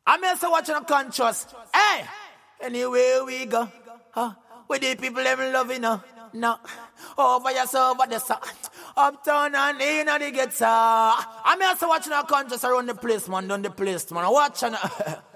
I'm also watching a conscious. Hey, anywhere we go, with the people them loving no. Over your over the uptown and in the guitar. I'm also watching a conscious around the place, man, down the place, man. Watching.